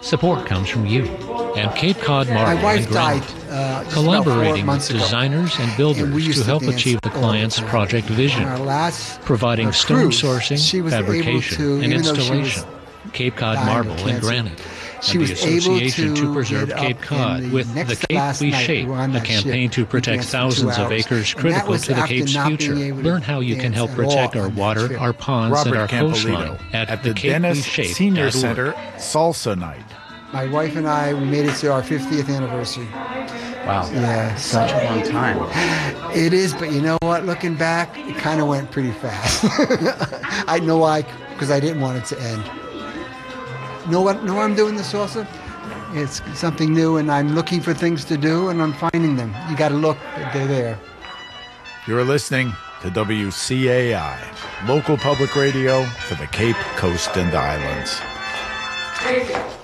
Support comes from you and Cape Cod Marble My wife and died Granite, just about 4 collaborating months with ago. designers and And we builders used to help dance achieve the all client's time. project vision, On our last providing stone cruise, sourcing, she was able fabrication, to, and even though she was installation. Cape Cod dying of Marble and cancer, Granite, she and the was able Association to to Preserve get Cape up Cod in with next the to Cape last We night. Shape, We were on a that campaign ship. to We protect danced for 2 thousands of hours. acres And that critical was to the after Cape's not future. being able to Learn how you can dance help at protect all our on that water, trip. our ponds, and Robert our coastline Campolito at the Dennis thecapeWeShape.org. Senior Center Salsa Night. My wife and I, we made it to our 50th anniversary. Wow. Yeah, Such a long time. It is, but you know what? Looking back, it kind of went pretty fast. I know why, because I didn't want it to end. Know why I'm doing the salsa? It's something new, and I'm looking for things to do, and I'm finding them. You got to look; they're there. You're listening to WCAI, local public radio for the Cape Coast and Islands.